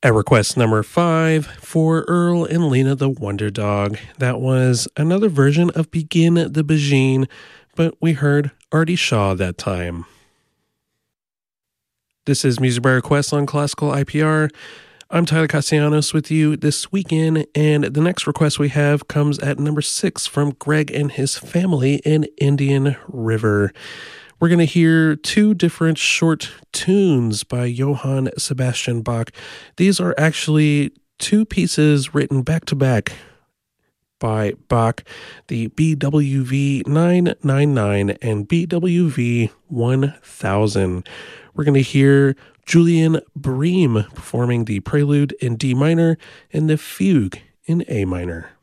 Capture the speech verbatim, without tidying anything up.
At request number five for Earl and Lena the Wonder Dog, that was another version of Begin the Bajine, but we heard Artie Shaw that time. This is Music by Request on Classical I P R. I'm Tyler Castellanos with you this weekend, and the next request we have comes at number six from Greg and his family in Indian River. We're going to hear two different short tunes by Johann Sebastian Bach. These are actually two pieces written back to back by Bach, the B W V nine ninety-nine and B W V one thousand. We're going to hear Julian Bream performing the prelude in D minor and the fugue in A minor.